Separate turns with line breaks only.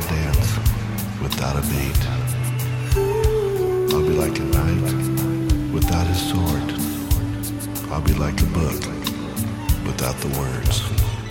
a dance without a beat. I'll be like a knight without his sword. I'll be like a book without the words.